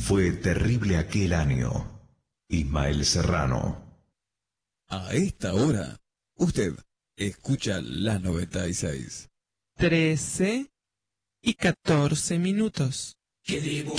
Fue terrible aquel año. Ismael Serrano. A esta hora, usted escucha la 96. 13 y 14 minutos. ¿Qué debo